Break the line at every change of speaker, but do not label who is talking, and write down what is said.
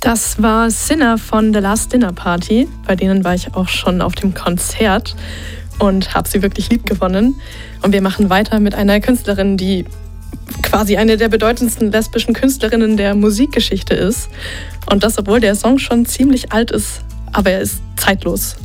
Das war Sinner von The Last Dinner Party. Bei denen war ich auch schon auf dem Konzert und habe sie wirklich lieb gewonnen. Und wir machen weiter mit einer Künstlerin, die quasi eine der bedeutendsten lesbischen Künstlerinnen der Musikgeschichte ist. Und das, obwohl der Song schon ziemlich alt ist, aber er ist zeitlos.